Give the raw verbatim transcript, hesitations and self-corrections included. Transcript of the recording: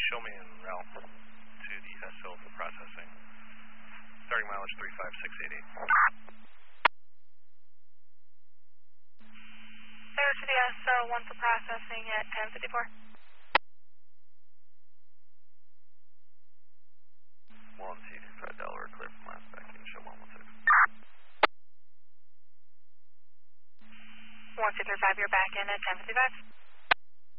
show me en route to the S L for processing. Starting mileage three five six eight eight. Clear to the S L, one for processing at ten fifty-four. one T five Delaware, clear from last back in, show one one six. one two three five, you're back in at ten fifty-five.